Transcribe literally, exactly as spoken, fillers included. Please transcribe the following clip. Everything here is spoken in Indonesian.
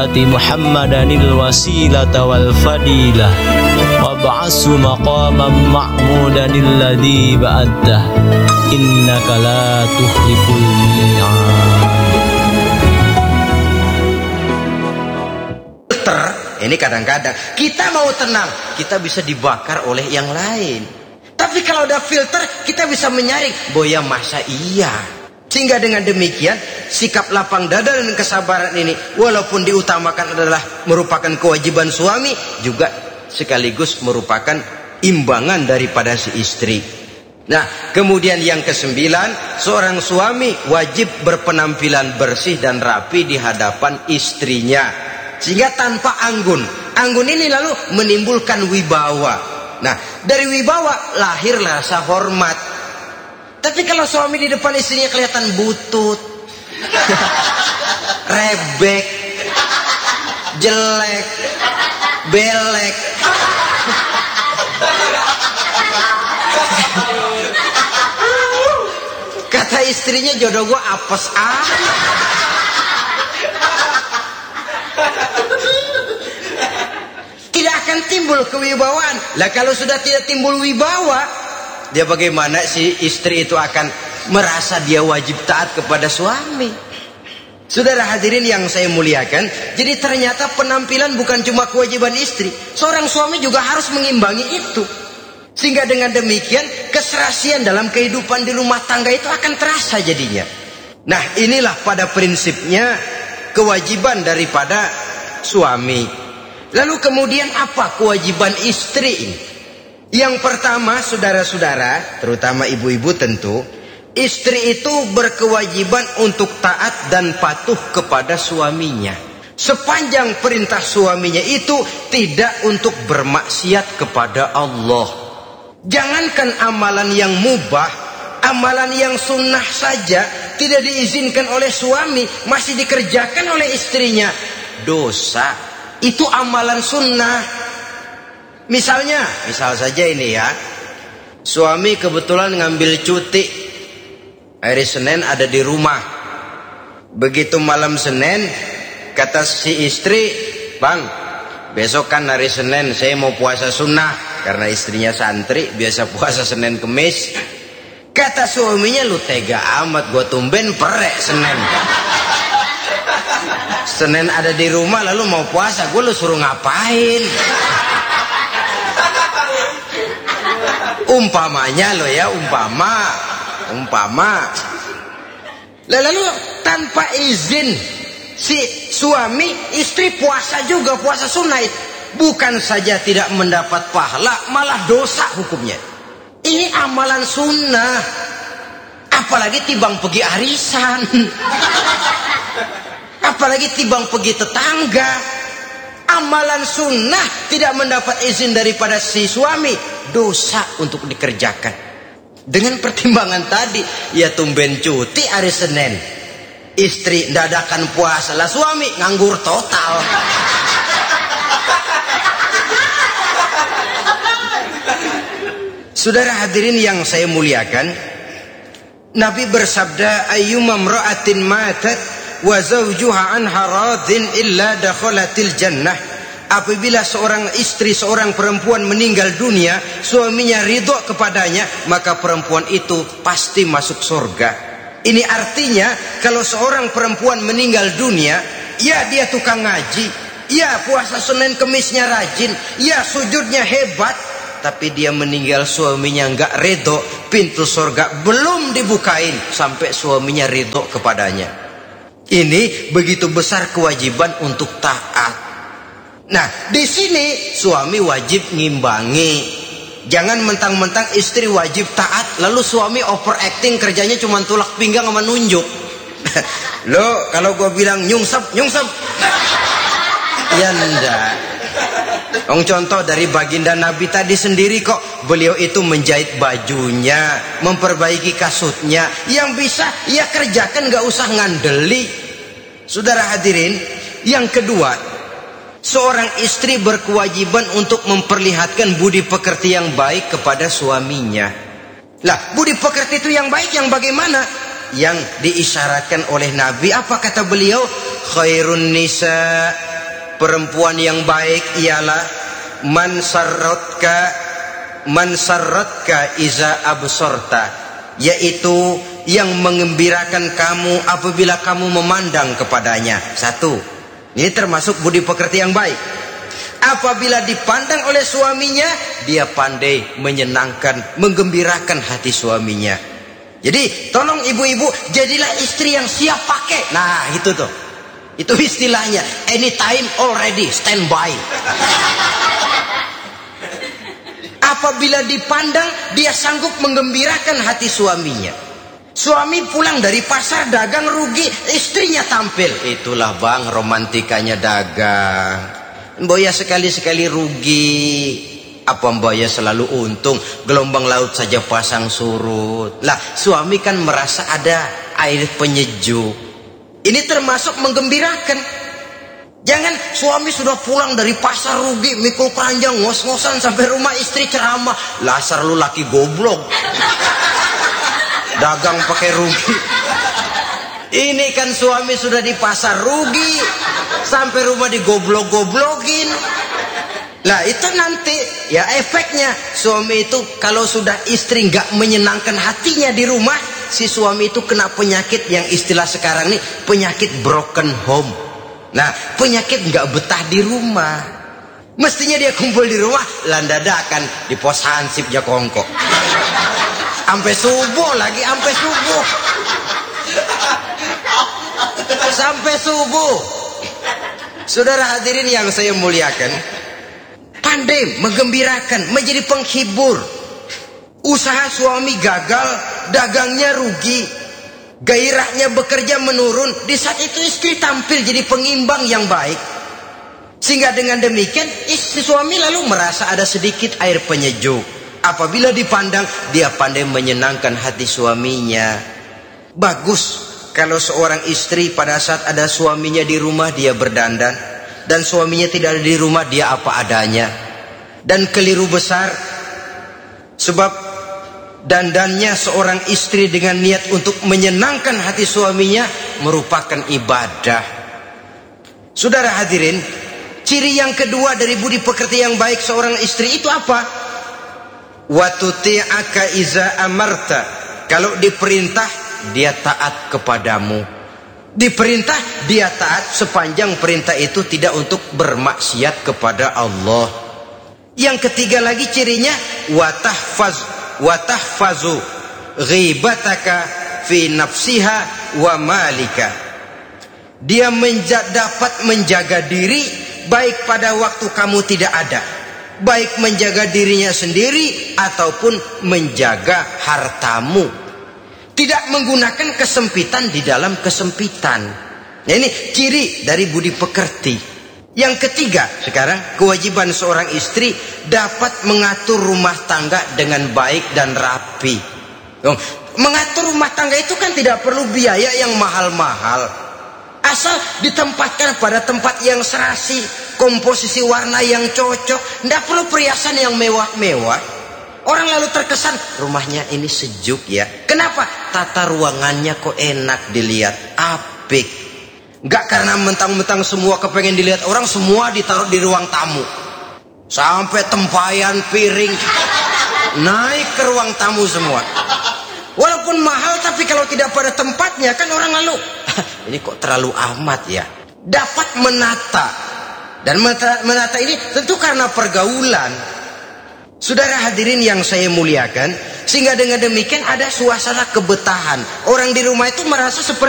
ati Muhammadanil wasilata wal fadilah wab'asu maqaman ma'mudanil ladzi ba'addah innaka la tukhliful mi'ad. Ini kadang-kadang kita mau tenang, kita bisa dibakar oleh yang lain. Tapi kalau ada filter, kita bisa menyaring. Boya masa iya. Sehingga dengan demikian, sikap lapang dada dan kesabaran ini, walaupun diutamakan adalah merupakan kewajiban suami, juga sekaligus merupakan imbangan daripada si istri. Nah, kemudian yang kesembilan, seorang suami wajib berpenampilan bersih dan rapi di hadapan istrinya. Sehingga tanpa anggun. Anggun ini lalu menimbulkan wibawa. Nah, dari wibawa lahir rasa hormat. Tapi kalau suami di depan istrinya kelihatan butut, rebek, jelek, belek, kata istrinya, jodoh gua apes ah. Tidak akan timbul kewibawaan. Lah kalau sudah tidak timbul wibawa, dia bagaimana si istri itu akan merasa dia wajib taat kepada suami? Saudara hadirin yang saya muliakan, jadi ternyata penampilan bukan cuma kewajiban istri, seorang suami juga harus mengimbangi itu. Sehingga dengan demikian keserasian dalam kehidupan di rumah tangga itu akan terasa jadinya. Nah, inilah pada prinsipnya kewajiban daripada suami. Lalu kemudian apa kewajiban istri ini? Yang pertama, saudara-saudara, terutama ibu-ibu tentu, istri itu berkewajiban untuk taat dan patuh kepada suaminya. Sepanjang perintah suaminya itu tidak untuk bermaksiat kepada Allah. Jangankan amalan yang mubah, amalan yang sunnah saja tidak diizinkan oleh suami, masih dikerjakan oleh istrinya. Dosa. Itu amalan sunnah. Misalnya, misal saja ini ya, suami kebetulan ngambil cuti hari Senin ada di rumah. Begitu malam Senin, kata si istri, bang, besok kan hari Senin, saya mau puasa sunnah. Karena istrinya santri, biasa puasa Senin Kemis. Kata suaminya, lu tega amat, gua tumben perek Senin. Senin ada di rumah lalu mau puasa, gue lu suruh ngapain? Umpamanya lo ya, umpama, umpama. Lalu tanpa izin si suami, istri puasa juga, puasa sunnah. Bukan saja tidak mendapat pahala, malah dosa hukumnya. Ini amalan sunnah. Apalagi tibang pergi arisan. Apalagi tibang pergi tetangga. Amalan sunnah tidak mendapat izin daripada si suami, dosa untuk dikerjakan. Dengan pertimbangan tadi, ya tumben cuti hari Senin, istri dadakan puasa, lah suami nganggur total. Saudara hadirin yang saya muliakan, Nabi bersabda, ayyuma imra'atin matat wa zawjuha anha radin illa dakhalatil jannah. Apabila seorang istri, seorang perempuan meninggal dunia, suaminya ridho kepadanya, maka perempuan itu pasti masuk surga. Ini artinya kalau seorang perempuan meninggal dunia, ya dia tukang ngaji, ya puasa Senin Kemisnya rajin, ya sujudnya hebat, tapi dia meninggal suaminya enggak ridho, pintu surga belum dibukain sampai suaminya ridho kepadanya. Ini begitu besar kewajiban untuk taat. Nah, di sini suami wajib ngimbangi. Jangan mentang-mentang istri wajib taat, lalu suami overacting, kerjanya cuma tulak pinggang sama nunjuk. Lo kalau gue bilang nyungsep, nyungsep. Ya enggak. Ong contoh dari baginda Nabi tadi sendiri kok, beliau itu menjahit bajunya, memperbaiki kasutnya. Yang bisa ia kerjakan, gak usah ngandeli. Saudara hadirin, yang kedua, seorang istri berkewajiban untuk memperlihatkan budi pekerti yang baik kepada suaminya. Lah, budi pekerti itu yang baik yang bagaimana? Yang diisyaratkan oleh Nabi, apa kata beliau? Khairun nisa perempuan yang baik ialah man sarratka man sarratka iza absorta, yaitu yang mengembirakan kamu apabila kamu memandang kepadanya. Satu, ini termasuk budi pekerti yang baik. Apabila dipandang oleh suaminya, dia pandai menyenangkan, menggembirakan hati suaminya. Jadi tolong ibu-ibu, jadilah istri yang siap pakai. Nah itu tuh, itu istilahnya, anytime already standby. Apabila dipandang, dia sanggup menggembirakan hati suaminya. Suami pulang dari pasar dagang rugi, istrinya tampil. Itulah bang romantikanya dagang. Mboya sekali-sekali rugi, apa mboya selalu untung? Gelombang laut saja pasang surut. Lah suami kan merasa ada air penyejuk. Ini termasuk menggembirakan. Jangan suami sudah pulang dari pasar rugi, mikul keranjang, ngos-ngosan sampai rumah istri ceramah. Lasar lu laki goblok, dagang pakai rugi. Ini kan suami sudah di pasar rugi, sampai rumah digoblok-goblokin. Lah itu nanti ya efeknya, suami itu kalau sudah istri nggak menyenangkan hatinya di rumah, si suami itu kena penyakit yang istilah sekarang nih, penyakit broken home. Nah penyakit nggak betah di rumah. Mestinya dia kumpul di rumah, landadakan di pos hansip jakongko. Sampai subuh lagi, sampai subuh. Sampai subuh. Saudara hadirin yang saya muliakan, pandai menggembirakan, menjadi penghibur. Usaha suami gagal, dagangnya rugi, gairahnya bekerja menurun. Di saat itu istri tampil jadi pengimbang yang baik. Sehingga dengan demikian istri suami lalu merasa ada sedikit air penyejuk. Apabila dipandang, dia pandai menyenangkan hati suaminya. Bagus kalau seorang istri pada saat ada suaminya di rumah dia berdandan, dan suaminya tidak ada di rumah dia apa adanya. Dan keliru besar, sebab dandannya seorang istri dengan niat untuk menyenangkan hati suaminya merupakan ibadah. Saudara hadirin, ciri yang kedua dari budi pekerti yang baik seorang istri itu apa? Wa tuti'aka iza amarta. Kalau diperintah, dia taat kepadamu. Diperintah, dia taat sepanjang perintah itu tidak untuk bermaksiat kepada Allah. Yang ketiga lagi cirinya, wa tahfaz wa tahfazu ghibataka fi nafsiha wa malika. Dia menja dapat menjaga diri baik pada waktu kamu tidak ada, baik menjaga dirinya sendiri ataupun menjaga hartamu. Tidak menggunakan kesempitan di dalam kesempitan. Nah, ini ciri dari budi pekerti. Yang ketiga sekarang, kewajiban seorang istri dapat mengatur rumah tangga dengan baik dan rapi. Mengatur rumah tangga itu kan tidak perlu biaya yang mahal-mahal. Asal ditempatkan pada tempat yang serasi, komposisi warna yang cocok, tidak perlu perhiasan yang mewah-mewah. Orang lalu terkesan rumahnya ini sejuk ya. Kenapa? Tata ruangannya kok enak dilihat, apik. Enggak karena mentang-mentang semua kepengen dilihat orang, semua ditaruh di ruang tamu. Sampai tempayan piring naik ke ruang tamu semua. Walaupun mahal, tapi kalau tidak pada tempatnya kan orang lalu ini kok terlalu amat ya. Dapat menata. Dan menata, menata ini tentu karena pergaulan. Saudara hadirin yang saya muliakan, sehingga dengan demikian ada suasana kebetahan. Orang di rumah itu merasa seperti